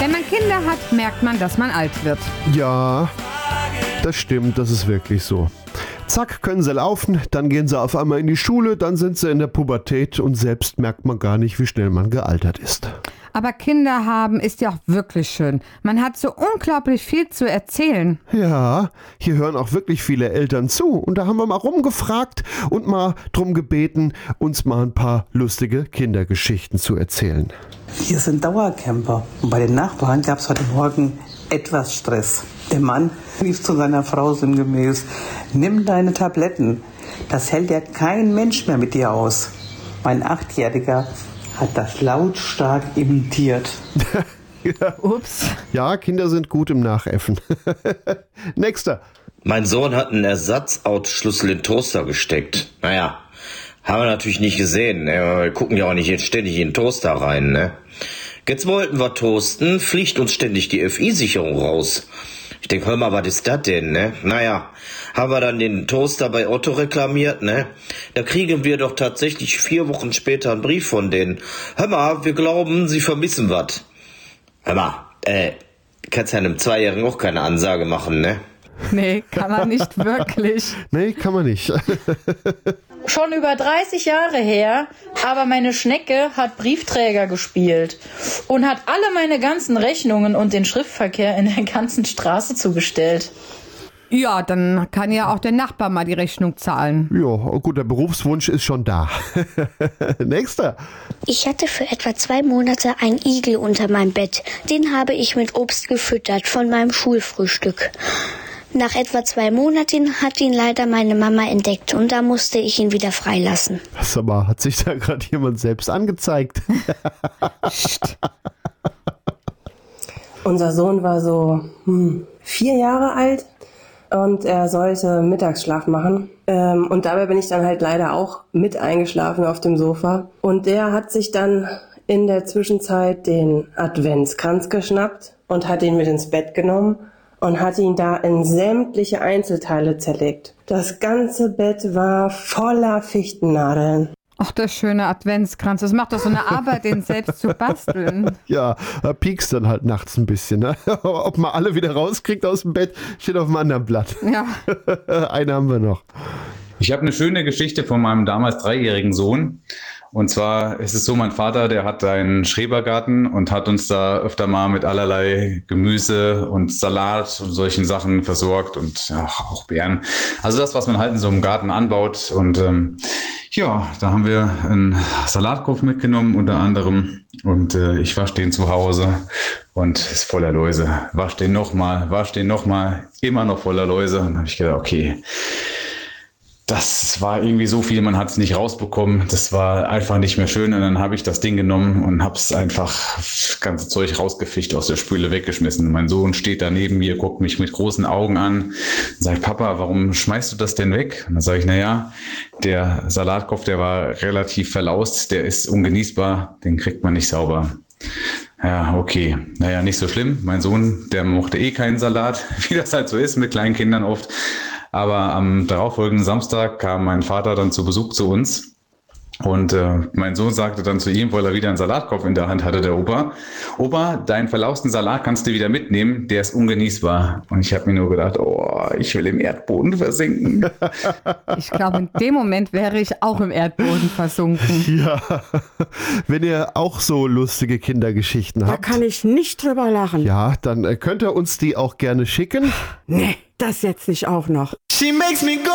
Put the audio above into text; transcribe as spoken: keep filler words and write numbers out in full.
Wenn man Kinder hat, merkt man, dass man alt wird. Ja, das stimmt, das ist wirklich so. Zack, können sie laufen, dann gehen sie auf einmal in die Schule, dann sind sie in der Pubertät und selbst merkt man gar nicht, wie schnell man gealtert ist. Aber Kinder haben ist ja auch wirklich schön. Man hat so unglaublich viel zu erzählen. Ja, hier hören auch wirklich viele Eltern zu. Und da haben wir mal rumgefragt und mal drum gebeten, uns mal ein paar lustige Kindergeschichten zu erzählen. Wir sind Dauercamper und bei den Nachbarn gab es heute Morgen etwas Stress. Der Mann rief zu seiner Frau sinngemäß: Nimm deine Tabletten, das hält ja kein Mensch mehr mit dir aus. Mein Achtjähriger hat das lautstark imitiert. Ja. Ups. Ja, Kinder sind gut im Nachäffen. Nächster. Mein Sohn hat einen Ersatzausschlüssel in den Toaster gesteckt. Naja, haben wir natürlich nicht gesehen. Ne? Wir gucken ja auch nicht jetzt ständig in den Toaster rein. Ne? Jetzt wollten wir toasten, fliegt uns ständig die F I-Sicherung raus. Ich denke, hör mal, was ist das denn, ne? Naja, haben wir dann den Toaster bei Otto reklamiert, ne? Da kriegen wir doch tatsächlich vier Wochen später einen Brief von denen. Hör mal, wir glauben, sie vermissen was. Hör mal, äh, kannst ja einem Zweijährigen auch keine Ansage machen, ne? Nee, kann man nicht wirklich. Nee, kann man nicht. Schon über dreißig Jahre her, aber meine Schnecke hat Briefträger gespielt und hat alle meine ganzen Rechnungen und den Schriftverkehr in der ganzen Straße zugestellt. Ja, dann kann ja auch der Nachbar mal die Rechnung zahlen. Ja, gut, der Berufswunsch ist schon da. Nächster. Ich hatte für etwa zwei Monate einen Igel unter meinem Bett. Den habe ich mit Obst gefüttert von meinem Schulfrühstück. Nach etwa zwei Monaten hat ihn leider meine Mama entdeckt und da musste ich ihn wieder freilassen. Sag mal, hat sich da gerade jemand selbst angezeigt? Unser Sohn war so hm, vier Jahre alt und er sollte Mittagsschlaf machen. Ähm, und dabei bin ich dann halt leider auch mit eingeschlafen auf dem Sofa. Und der hat sich dann in der Zwischenzeit den Adventskranz geschnappt und hat ihn mit ins Bett genommen und hat ihn da in sämtliche Einzelteile zerlegt. Das ganze Bett war voller Fichtennadeln. Ach, der schöne Adventskranz. Das macht doch so eine Arbeit, den selbst zu basteln. Ja, er piekst dann halt nachts ein bisschen. Ne? Ob man alle wieder rauskriegt aus dem Bett, steht auf dem anderen Blatt. Ja. Eine haben wir noch. Ich habe eine schöne Geschichte von meinem damals dreijährigen Sohn. Und zwar ist es so, mein Vater, der hat einen Schrebergarten und hat uns da öfter mal mit allerlei Gemüse und Salat und solchen Sachen versorgt und ja, auch Beeren. Also das, was man halt in so einem Garten anbaut. Und ähm, ja, da haben wir einen Salatkopf mitgenommen unter anderem und äh, ich wasche den zu Hause und ist voller Läuse. Wasch den nochmal, wasch den nochmal, immer noch voller Läuse. Und dann habe ich gedacht, okay, das war irgendwie so viel, man hat es nicht rausbekommen. Das war einfach nicht mehr schön. Und dann habe ich das Ding genommen und habe es einfach das ganze Zeug rausgefischt, aus der Spüle weggeschmissen. Mein Sohn steht da neben mir, guckt mich mit großen Augen an und sagt, Papa, warum schmeißt du das denn weg? Und dann sage ich, naja, der Salatkopf, der war relativ verlaust, der ist ungenießbar, den kriegt man nicht sauber. Ja, okay. Naja, nicht so schlimm. Mein Sohn, der mochte eh keinen Salat, wie das halt so ist mit kleinen Kindern oft. Aber am darauffolgenden Samstag kam mein Vater dann zu Besuch zu uns und äh, mein Sohn sagte dann zu ihm, weil er wieder einen Salatkopf in der Hand hatte, der Opa, Opa, deinen verlausten Salat kannst du wieder mitnehmen, der ist ungenießbar. Und ich habe mir nur gedacht, oh, ich will im Erdboden versinken. Ich glaube, in dem Moment wäre ich auch im Erdboden versunken. Ja, wenn ihr auch so lustige Kindergeschichten Da habt. kann ich nicht drüber lachen. Ja, dann äh, könnt ihr uns die auch gerne schicken. Nee, das jetzt nicht auch noch. She makes me go.